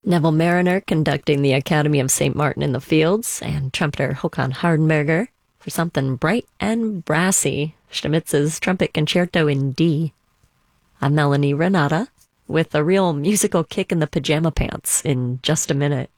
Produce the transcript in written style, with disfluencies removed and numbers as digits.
Neville Mariner conducting the Academy of St. Martin in the Fields, and trumpeter Håkan Hardenberger for something bright and brassy, Schnitz's Trumpet Concerto in D. I'm Melanie Renata with a real musical kick in the pajama pants in just a minute.